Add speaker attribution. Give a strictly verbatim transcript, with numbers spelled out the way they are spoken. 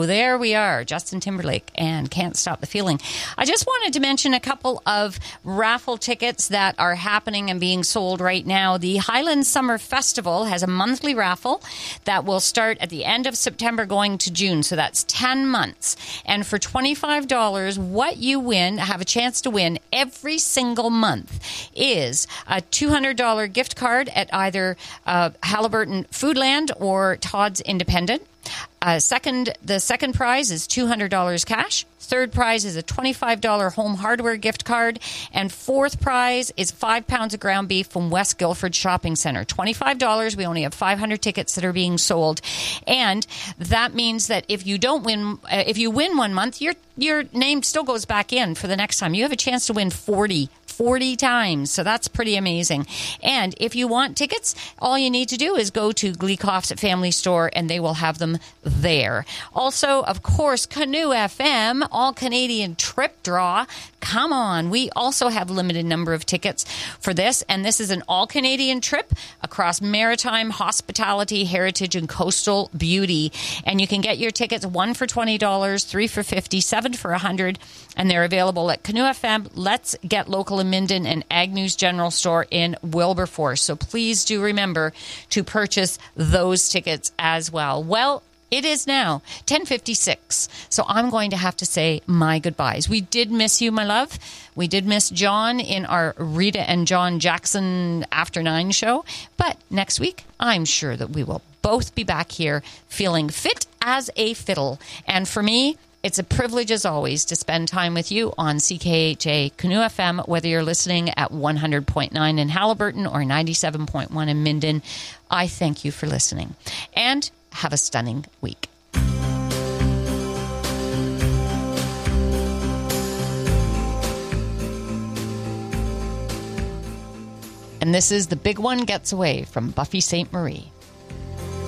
Speaker 1: So there we are, Justin Timberlake and Can't Stop the Feeling. I just wanted to mention a couple of raffle tickets that are happening and being sold right now. The Highland Summer Festival has a monthly raffle that will start at the end of September going to June. So that's ten months. And for twenty-five dollars, what you win, have a chance to win every single month, is a two hundred dollars gift card at either uh, Halliburton Foodland or Todd's Independent. Uh, second, the second prize is two hundred dollars cash. Third prize is a twenty-five dollars home hardware gift card. And fourth prize is five pounds of ground beef from West Guildford Shopping Centre. twenty-five dollars. We only have five hundred tickets that are being sold. And that means that if you don't win, uh, if you win one month, your your name still goes back in for the next time. You have a chance to win forty forty times. So that's pretty amazing. And if you want tickets, all you need to do is go to Gleekoff's Family Store and they will have them there. Also, of course, Canoe F M, all Canadian trip draw. Come on. We also have limited number of tickets for this. And this is an all Canadian trip across maritime, hospitality, heritage, and coastal beauty. And you can get your tickets, one for twenty dollars, three for fifty dollars, seven for one hundred dollars. And they're available at Canoe F M, Let's Get Local in Minden, and Agnew's General Store in Wilberforce. So please do remember to purchase those tickets as well. Well, it is now ten fifty-six, so I'm going to have to say my goodbyes. We did miss you, my love. We did miss John in our Rita and John Jackson After Nine show. But next week, I'm sure that we will both be back here feeling fit as a fiddle. And for me, it's a privilege, as always, to spend time with you on C K H A Canoe F M, whether you're listening at one hundred point nine in Halliburton or ninety-seven point one in Minden. I thank you for listening. And have a stunning week. And this is The Big One Gets Away from Buffy Sainte Marie.